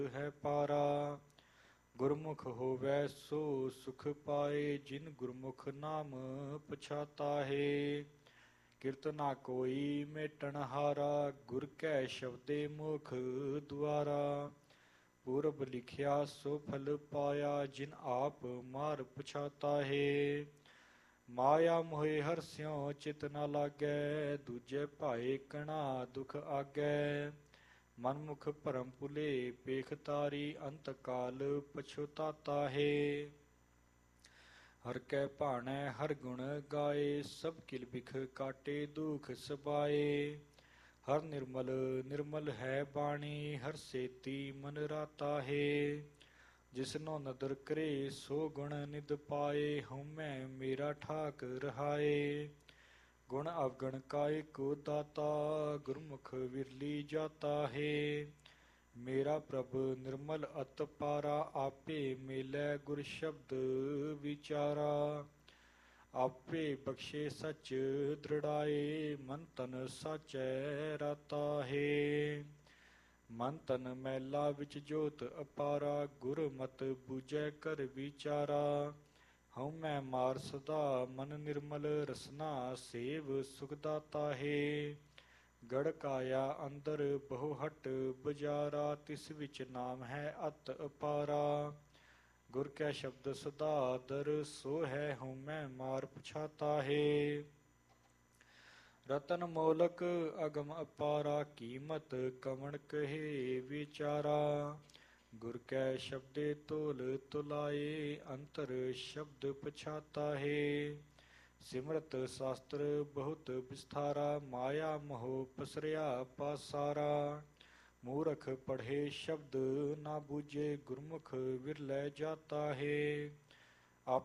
ਹੈ ਪਾਰਾ। ਗੁਰਮੁਖ ਹੋਵੈ ਸੋ ਸੁਖ ਪਾਏ, ਜਿਨ ਗੁਰਮੁਖ ਨਾਮ ਪਛਾਤਾ ਹੈ। ਕਿਰਤ ਨਾ ਕੋਈ ਮੇਟਣ ਹਾਰਾ, ਗੁਰ ਕੈ ਸ਼ਬਦੇ ਮੁਖ ਦੁਆਰਾ। ਪੂਰਬ ਲਿਖਿਆ ਸੋ ਫਲ ਪਾਇਆ, ਜਿਨ ਆਪ ਮਾਰ ਪਛਾਤਾ ਹੈ। ਮਾਇਆ ਮੋਹਿ ਹਰਸਿਉ ਚਿਤ ਨ ਲਾਗੈ, ਦੂਜੇ ਭਾਏ ਕਣਾ ਦੁਖ ਆਗੈ। ਮਨਮੁਖ ਭਰਮ ਭੁਲੇ ਪੇਖ ਤਾਰੀ, ਅੰਤ ਕਾਲ ਪਛੁਤਾਤਾ ਹੈ। ਹਰ ਕੈ ਭਾਣੈ ਹਰ ਗੁਣ ਗਾਏ, ਸਭ ਕਿਲ ਬਿਖ ਕਾਟੇ ਦੁਖ ਸਬਾਏ। ਹਰ ਨਿਰਮਲ ਨਿਰਮਲ ਹੈ ਬਾਣੀ, ਹਰ ਸੇਤੀ ਮਨ ਰਾਤਾ ਹੈ। ਜਿਸਨੋ ਨਦਰ ਕਰੇ ਸੋ ਗੁਣ ਨਿਧ ਪਾਏ, ਹਉਮੈ ਮੇਰਾ ਠਾਕ ਰਹਾਏ। ਗੁਣ ਅਵਗਣ ਕਾਇ ਕੋ ਦਾਤਾ, ਗੁਰਮੁਖ ਵਿਰਲੀ ਜਾਤਾ ਹੈ। ਮੇਰਾ ਪ੍ਰਭ ਨਿਰਮਲ ਅਤ ਪਾਰਾ, ਆਪੇ ਮੇਲੈ ਗੁਰ ਸ਼ਬਦ ਵਿਚਾਰਾ। ਆਪੇ ਬਖਸ਼ੇ ਸਚ ਦ੍ਰਿੜਾਏ, ਮਨ ਤਨ ਸਾਚੈ ਰਾਤਾ ਹੈ। ਮਨ ਤਨ ਮੈਲਾ ਵਿੱਚ ਜੋਤ ਅਪਾਰਾ, ਗੁਰ ਮਤਿ ਬੂਝੈ ਕਰ ਵਿਚਾਰਾ। ਹਉਮੈ ਮਾਰ ਸਦਾ ਮਨ ਨਿਰਮਲ, ਰਸਨਾ ਸੇਵ ਸੁਖ ਦਾਤਾ ਹੈ। ਗੜ ਕਾਇਆ ਅੰਦਰ ਬਹੁ ਹਟ ਬਜਾਰਾ, ਤਿਸ ਵਿੱਚ ਨਾਮ ਹੈ ਅਤ ਅਪਾਰਾ। ਗੁਰ ਕੈ ਸ਼ਬਦ ਸਦਾ ਦਰ ਸੋ ਹੈ, ਹਉਮੈ ਮਾਰ ਪਛਾਤਾ ਹੈ। ਰਤਨ ਮੋਲਕ ਅਗਮ ਅਪਾਰਾ, ਕੀਮਤ ਕਵਣ ਕਹੇ ਵਿਚਾਰਾ। ਗੁਰ ਕੈ ਸ਼ਬਦੇ ਤੋਲ ਤੁਲਾਏ, ਅੰਤਰ ਸ਼ਬਦ ਪਛਾਤਾ ਹੈ। ਸਿਮਰਤ ਸ਼ਾਸਤਰ ਬਹੁਤ ਵਿਸਥਾਰਾ, ਮਾਇਆ ਮੋਹ ਪਸਰਿਆ ਪਾਸਾਰਾ। ਮੂਰਖ ਪੜ੍ਹੇ ਸ਼ਬਦ ਨਾ ਬੂਝੇ, ਗੁਰਮੁਖ ਵਿਰਲੇ ਜਾਤਾ ਹੈ।